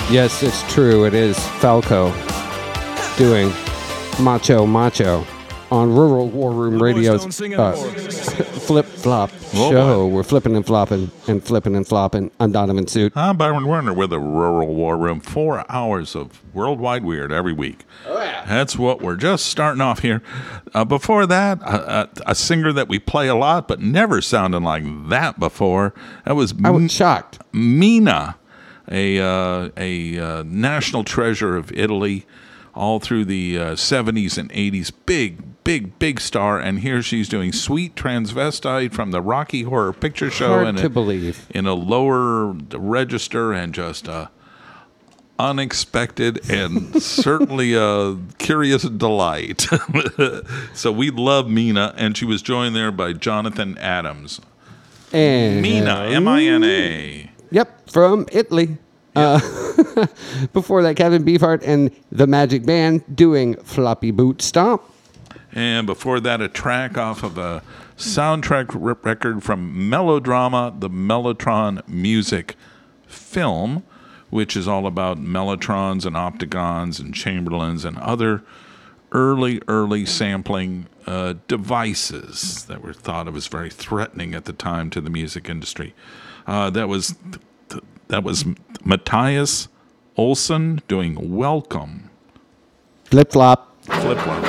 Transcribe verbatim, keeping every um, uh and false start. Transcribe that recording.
Yes, it's true. It is Falco doing Macho Macho on Rural War Room Radio's uh, Flip Flop Whoa, show. boy. We're flipping and flopping and flipping and flopping. I'm Donovan Suit. I'm Byron Werner with the Rural War Room. Four hours of worldwide weird every week. Oh, yeah. That's what we're just starting off here. Uh, before that, a, a, a singer that we play a lot, but never sounded like that before. That was I was M- shocked. Mina, a uh, a uh, national treasure of Italy, all through the uh, seventies and eighties. Big, big, big star. And here she's doing Sweet Transvestite from the Rocky Horror Picture Show. Hard in to a, believe. In a lower register, and just uh, unexpected and certainly a curious delight. So we love Mina, and she was joined there by Jonathan Adams. And Mina, M I N A. Yep, from Italy. Uh, before that, Kevin Beefheart and the Magic Band doing Floppy Boot Stomp. And before that, a track off of a soundtrack r- record from Melodrama, the Mellotron music film, which is all about Mellotrons and Optigons and Chamberlains and other early, early sampling uh, devices that were thought of as very threatening at the time to the music industry. Uh, that was th- that was Matthias Olsson doing Welcome. Flip Flop. Flip one.